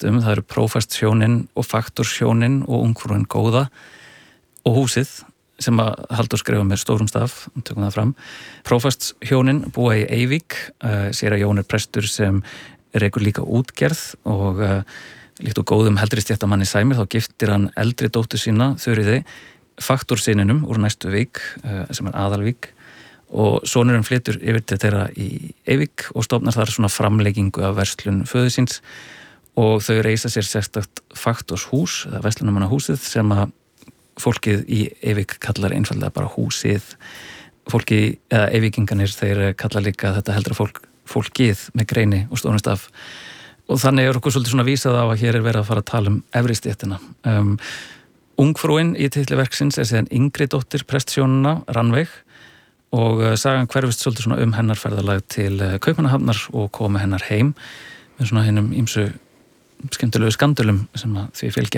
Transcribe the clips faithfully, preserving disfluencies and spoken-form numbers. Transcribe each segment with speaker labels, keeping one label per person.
Speaker 1: um, það eru prófastshjónin og faktorshjónin og ungfrúin góða og húsið sem að Halldór skrifa með stórum staf, tökum það fram. Prófastshjónin búa í Eyvík, uh, séra Jón er prestur sem rekur líka útgerð og uh, líkt og góðum heldri stéttamanni sæmir þá giftir hann eldri dóttur sína, Þuríði, faktorsyninum úr næstu vík uh, sem er Aðalvík og sonurinn flytur yfir til þeirra í Eyvík og stofnar þar svona framleggingu af verslun föður síns og þau reisa sér sérstakt faktorshús, eða verslunarmannahúsið sem að fólkið í Eyvík kallar einfallega bara húsið. Fólki, eða Eyvíkinganir, þeir kalla líka þetta heldra fólk, fólkið með greini og stórum staf. Og þannig er okkur svolítið svona vísað á að hér er verið að fara að tala um efri stéttina. Um, Ungfrúin í titli verksins er síðan yngri dóttir prestshjónanna, Rannveig, og sagan hverfist svolítið svona um hennar ferðalag til Kaupmannahafnar og koma hennar heim með svona hinnum ýmsu skemmtilegu skandölum sem að því fylgja.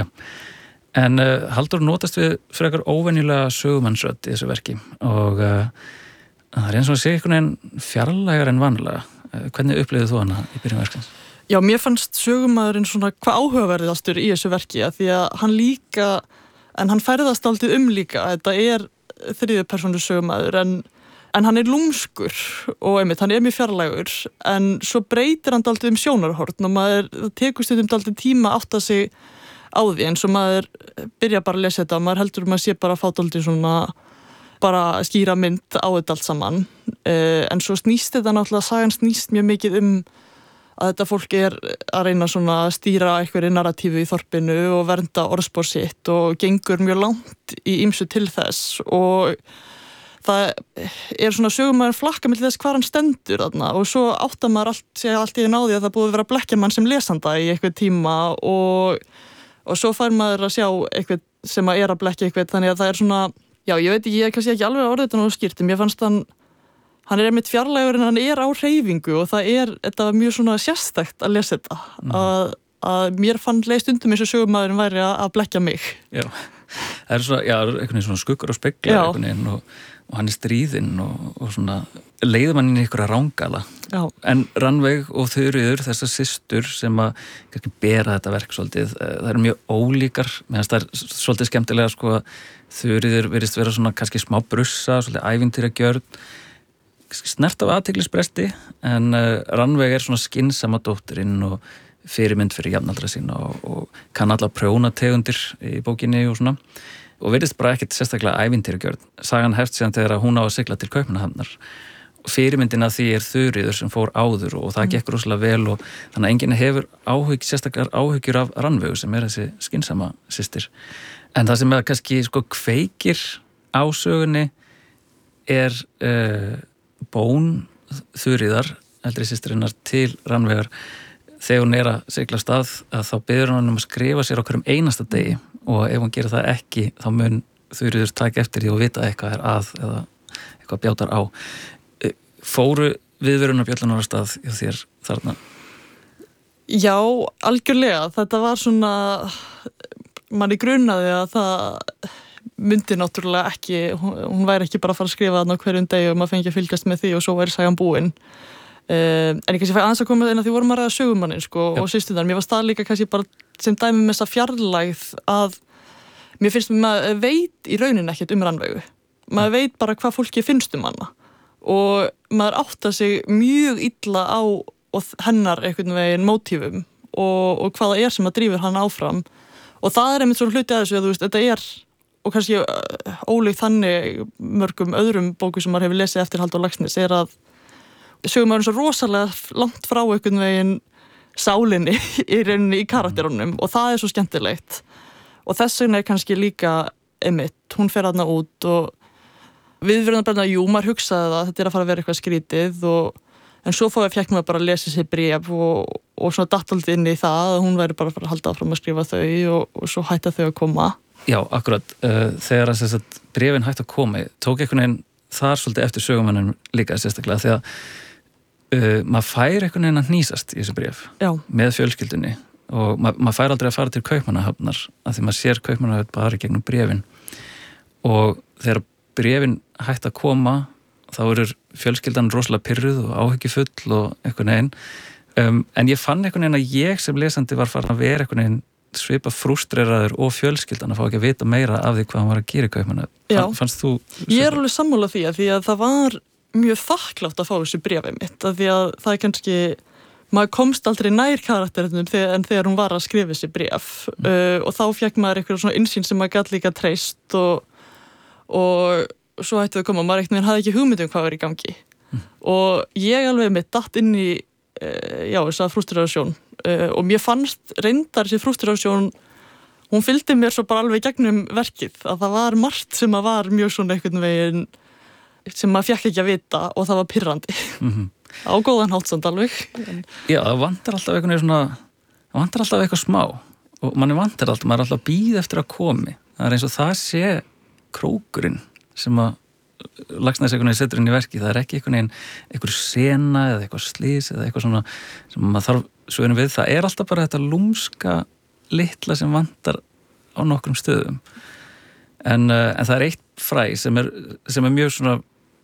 Speaker 1: En uh, Halldór notast við frekar óvenjulega sögumannsrödd í þessu verki og uh, það er eins og að segja einhvern veginn fjarlægar en vanlega. Uh, hvernig upplifðið þú hana í byrjun verksins?
Speaker 2: Já, mér fannst sögumaðurinn svona hvað áhugaverðastur í þessu verki að því að hann líka, en hann ferðast aldrei um líka, þetta er þriðju persónu sögumaður en En hann er lúmskur og einmitt, hann er mjög fjarlægur en svo breytir hann dálítið um sjónarhorn og maður tekur stundum dálítið tíma að átta sig á því eins og maður byrja bara að lesa þetta og maður heldur maður sé bara að fá dálítið svona bara skýra mynd á þetta allt saman uh, en svo snýst þetta náttúrulega, sagan snýst mjög mikið um að þetta fólk er að reyna svona að stýra einhverju narratífu í þorpinu og vernda orðspor sitt og gengur mjög langt í ýmsu til þess og það er svona sögumæður flakka með þess hvað hann stendur þarna og svo áttar maður allt, segja allt í einu á því að það búið að vera að blekkja mann sem lesanda í eitthvað tíma og, og svo fær maður að sjá eitthvað sem að er að blekkja eitthvað þannig að það er svona, já ég veit ekki, ég er kannski ekki alveg að orða þetta nú skýrt, mér fannst hann, hann er einmitt fjarlægur en hann er á hreyfingu og það er, þetta var mjög svona sérstakt að lesa þetta, mm. að, að mér fann leið stundum eins og sögumæðurinn væri að blekkja mig.
Speaker 1: Já, það er svona, já, einhvern veginn svona skuggur og speglar einhvern veginn og og hann er stríðinn og, og svona leiður mann inn í einhverja rángala. Já. En Rannveig og Þuríður, þessar systur sem að kannski bera þetta verk svolítið, það eru mjög ólíkar, meðan það er svolítið skemmtilega sko að Þuríður virðist vera svona kannski smá brussa, svolítið ævintýragjörn, snert af athyglisbresti, en uh, Rannveig er svona skinnsama dóttirinn og fyrirmynd fyrir jafnaldra sína og, og kann alla prjónategundir í bókinni og svona. Og virðist bara ekkert sérstaklega ævintýragjörn. Sagan hefst síðan þegar hún á að sigla til Kaupmannahafnar. Og fyrirmyndin af því er Þuríður sem fór áður og það mm. gekk rosalega vel og þannig að enginn hefur áhygg, sérstaklega áhyggjur af Rannveigu sem er þessi skynsama systir. En það sem er kannski sko kveikir á sögunni er uh, bón Þuríðar, eldri systirinnar til Rannveigar. Þegar hún er að sigla af stað að þá biður hún um að skrifa sér okkur um einasta degi og ef hún gerir það ekki þá mun Þuríður taka eftir því og vita eitthvað er að eða eitthvað bjátar á. Fóru viðvörunarbjöllunar á stað hjá þér þarna?
Speaker 2: Já, algjörlega. Þetta var svona, manni grunaði að það myndi náttúrulega ekki, hún, hún væri ekki bara að fara að skrifa þarna hverjum degi og maður fengi að fylgjast með því og svo væri sagan búin. Uh, en ég kannski fæ aðeins að koma inn að því vorum að ræða sögumannin sko, og systurnar, mér var það líka kannski bara sem dæmi með þessa fjarlægð að mér finnst maður veit í rauninni ekkert um Rannveigu maður veit bara hvað fólki finnst um hana og maður áttar sig mjög illa á hennar einhvern veginn mótífum og, og hvaða er sem að drífur hann áfram og það er einmitt svona hluti að þessu að þú veist, þetta er og kannski ólíkt þannig mörgum öðrum bóku sem maður hefur lesið eftir Halldór Laxness er að sögum maður svo rosalega langt frá einhvern veginn sálinni í rauninni í karakterunum og það er svo skemmtilegt og þess vegna er kannski líka einmitt, hún fer þarna út og við verðum bara, jú, maður hugsaði það þetta er að fara að vera eitthvað skrítið og, en svo fóði að fjekk maður bara að lesa sér bréf og, og svona dattaldið inn í það að hún væri bara að fara að halda áfram að skrifa þau og, og svo hætta þau að koma.
Speaker 1: Já, akkurat, uh, þegar að þess að bréfin hætti að koma tók einhvern veginn þar svolítið eftir sögumannum líka sérstaklega því að Uh, maður fær einhvern veginn að hnýsast í þessu bréf Já. Með fjölskyldunni og ma- maður fær aldrei að fara til Kaupmannahafnar af því maður sér Kaupmannahafn bara gegnum bréfin og þegar bréfin hægt að koma þá eru fjölskyldan rosalega pirruð og áhyggjufull og einhvern veginn um, en ég fann einhvern veginn að ég sem lesandi var farin að vera einhvern veginn svipa frústreraður og fjölskyldan að fá ekki að vita meira af því hvað hann var að gera í Kaupmannahöfn. Fann, fannst þú?
Speaker 2: Ég er alveg sammála því að því að það var mjög þakklátt að fá þessu bréfið mitt að því að það er kannski maður komst aldrei nær karakterinum en þegar hún var að skrifa þessi bréf mm. uh, og þá fekk maður eitthvað svona innsýn sem maður gæti líka treyst og, og svo hætti það að koma maður ekkert með hafði ekki hugmyndum hvað var í gangi mm. og ég alveg mitt datt inn í uh, já, þessa frústrasjón uh, og mér fannst reyndar þessi frústrasjón hún fylgdi mér svo bara alveg gegnum verkið að það var margt sem að var mjög svona einhvern veginn sem maður fekk ekki að vita og það var pirrandi mm-hmm. á góðan hátt samt alveg en...
Speaker 1: Já, það vantar alltaf eitthvað svona það vantar alltaf eitthvað smá og manni vantar alltaf, maður er alltaf að bíða eftir að komi það er eins og það sé krókurinn sem að Laxness einhvern veginn setur inn í verki, það er ekki einhvern veginn einhver sena eða eitthvað slís eða eitthvað svona sem maður þarf svörin við, það er alltaf bara þetta lúmska litla sem vantar á nokkrum stöðum en, uh, en það er eitt fræ sem er, sem er mjög svona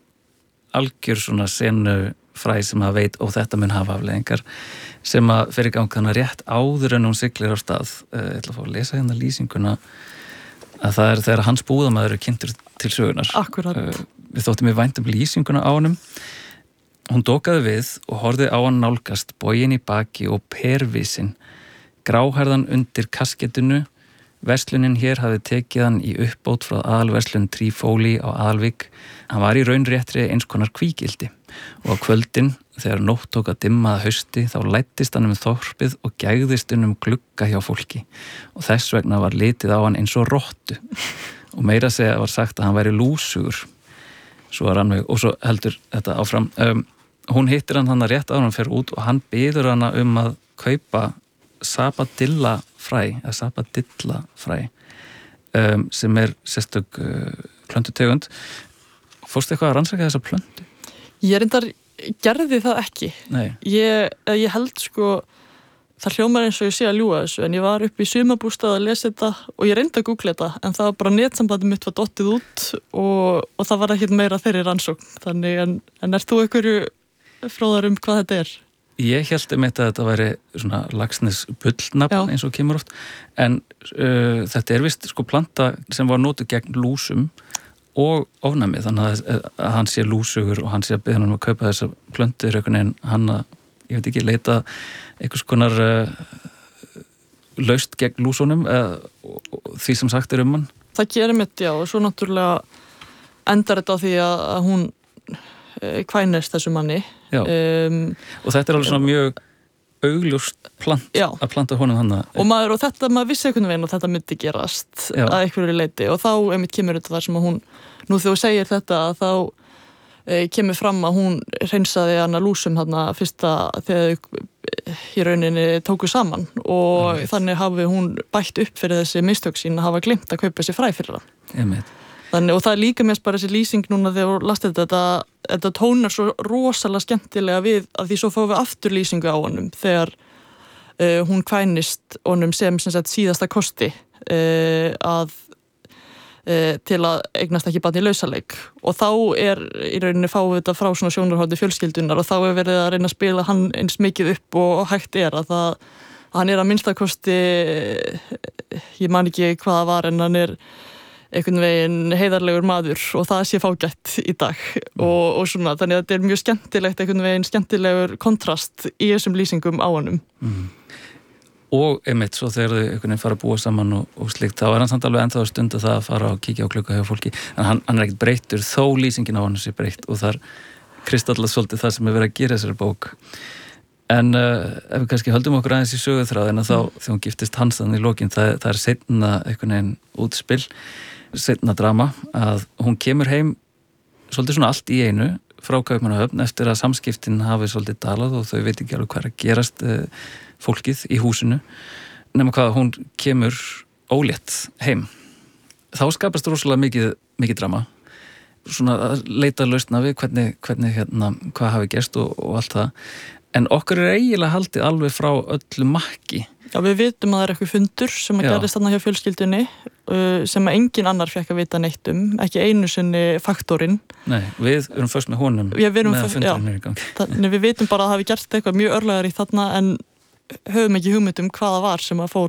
Speaker 1: algjör svona senu fræ sem að veit og þetta mun hafa afleiðingar sem að fyrir gang þannig rétt áður en hún siglir á stað uh, ég ætla að fá að lesa hérna lýsinguna að það er þegar hans búðamaður er kynntur til sögunar.
Speaker 2: Akkurat. Uh,
Speaker 1: við þóttum við vænt um lýsinguna á honum hún dokaði við og horfði á hann nálgast boginn í baki og pervísin gráhærðan undir kaskettinu verslunin hér hafði tekið hann í uppbót frá aðalverslun Trífóli á Aðalvík. Hann var í raun réttri eins konar kvígildi og á kvöldin þegar nótt tók að dimma að hausti þá læddist hann um þorpið og gægðist um glugga hjá fólki og þess vegna var litið á hann eins og rottu og meira segja var sagt að hann væri lúsugur svo var hann og svo heldur þetta áfram um, hún hittir hann hann að rétt áður hann fer út og hann biður hana um að kaupa Sabadilla fræ eða Sabadilla fræ um, sem er sérstök uh, plöntutegund fórstu eitthvað að rannsaka þessa plöntu?
Speaker 2: Ég reyndar gerði það ekki ég, ég held sko það hljómar eins og ég sé að ljúga þessu en ég var upp í sumarbústað að lesa þetta og ég reyndi að googla þetta en það var bara netsambandið mitt var dottið út og, og það var ekkert meira þeirri rannsókn þannig en, en ert þú einhverju fróðar um hvað þetta er?
Speaker 1: Ég held um þetta að þetta væri svona Laxness bullnafn eins og kemur oft en uh, þetta er vist sko planta sem var notuð gegn lúsum og ofnæmi þannig að, að hann sé lúsugur og hann sé að biðja hann um að kaupa þessa plöntur en hann að, ég veit ekki, leita einhvers konar uh, laust gegn lúsunum uh, og, og því sem sagt er um hann.
Speaker 2: Það gerir mitt, já, og svo náttúrulega endar þetta á því að, að hún uh, kvænist þessu manni um,
Speaker 1: og þetta er alveg svona mjög augljóst plant já. Að planta honum hann
Speaker 2: og maður, og þetta, maður vissi einhvern veginn og þetta myndi gerast já. Að einhverju leiti og þá einmitt kemur þetta þar sem að hún nú þegar þú segir þetta þá e, kemur fram að hún hreinsaði hana lúsum þarna fyrsta þegar þau í rauninni tóku saman og Einmitt. Þannig hafi hún bætt upp fyrir þessi mistök sín að hafa glimt að kaupa sér fræ fyrir hann þannig, og það er líka mest bara þessi lýsing núna þegar þú last þetta, þetta þetta tónar svo rosalega skemmtilega við að því svo fáum við aftur lýsingu á honum þegar uh, hún kvænist honum sem, sem sagt, síðasta kosti uh, að uh, til að eignast ekki barn í lausaleik og þá er í rauninni fáum við þetta frá svona sjónarhóndi fjölskyldunar og þá er verið að reyna að spila hann eins mikið upp og hægt er að það að hann er að minnstakosti ég man ekki hvað það var en hann er einhvern veginn heiðarlegur maður og það sé fágætt í dag mm. og, og svona, þannig að þetta er mjög skemmtilegt einhvern veginn skemmtilegur kontrast í þessum lýsingum á honum
Speaker 1: mm. og einmitt svo þegar þau einhvern veginn fara að búa saman og, og slikt, þá er hann samt alveg ennþá að stunda það að fara og kíkja á klukka hjá fólki en hann, hann er ekkert breyttur þó lýsingin á hann sé breytt og það er kristallast svolítið það sem er verið að gera þessari bók en uh, ef við kannski höldum okkur aðeins í söguþráðina þá mm. þegar hún giftist hans þannig í lokin það, það er seinna einhvern veginn útspill seinna drama að hún kemur heim svolítið svona allt í einu frá Kaupmannahöfn eftir að samskiptin hafi svolítið dalað og þau veit ekki alveg hvað er að gerast e, fólkið í húsinu nema hvað hún kemur ólétt heim þá skapast rosalega mikið, mikið drama svona að leita lausna við hvernig, hvernig hérna, hvað hafi gerst og, og allt það en okkur er eiginlega haldið alveg frá öllu makki
Speaker 2: Já, við vitum að það er eitthvað fundur sem að gerist þarna hjá fjölskyldunni uh, sem að engin annar fekk að vita neitt um, ekki einu sinni faktorinn.
Speaker 1: Nei, við erum fyrst með honum
Speaker 2: Já, við erum
Speaker 1: meðan
Speaker 2: föst-
Speaker 1: fundurinn
Speaker 2: já.
Speaker 1: er í gangi.
Speaker 2: Þannig við vitum bara að það hafi gert eitthvað mjög örlegar í þarna en höfum ekki hugmynd um hvað það var sem að fór